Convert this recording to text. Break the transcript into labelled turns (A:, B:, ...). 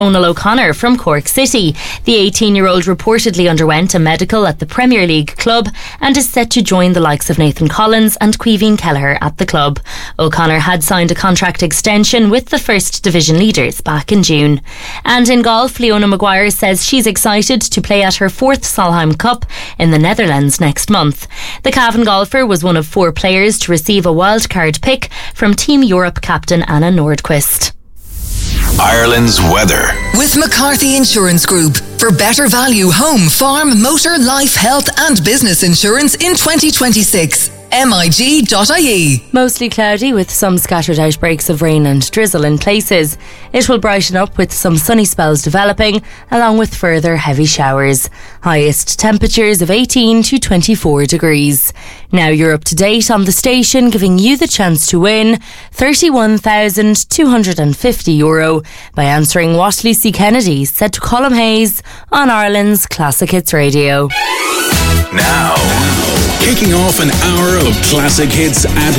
A: Donal O'Connor from Cork City. The 18-year-old reportedly underwent a medical at the Premier League club and is set to join the likes of Nathan Collins and Caoimhín Kelleher at the club. O'Connor had signed a contract extension with the First Division leaders back in June. And in golf, Leona Maguire says she's excited to play at her 4th Solheim Cup in the Netherlands next month. The Cavan golfer was one of 4 players to receive a wildcard pick from Team Europe captain Anna Nordqvist.
B: Ireland's weather.
C: With McCarthy Insurance Group. For better value home, farm, motor, life, health and business insurance in 2026. MIG.ie.
A: Mostly cloudy with some scattered outbreaks of rain and drizzle in places. It will brighten up with some sunny spells developing, along with further heavy showers. Highest temperatures of 18 to 24 degrees. Now you're up to date on the station, giving you the chance to win €31,250 by answering what Lucy Kennedy said to Colm Hayes on Ireland's Classic Hits Radio.
B: Now, kicking off an hour of classic hits at